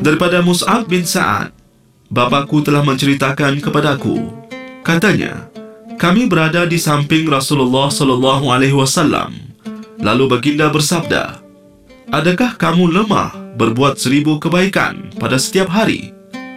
Daripada Mus'ab bin Sa'ad, bapakku telah menceritakan kepadaku. Katanya, kami berada di samping Rasulullah SAW. Lalu baginda bersabda, adakah kamu lemah berbuat 1000 kebaikan pada setiap hari?